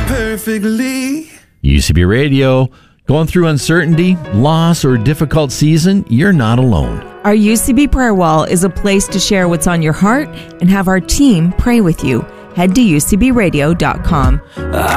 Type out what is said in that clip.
perfectly. UCB Radio. Going through uncertainty, loss, or difficult season, you're not alone. Our UCB Prayer Wall is a place to share what's on your heart and have our team pray with you. Head to ucbradio.com.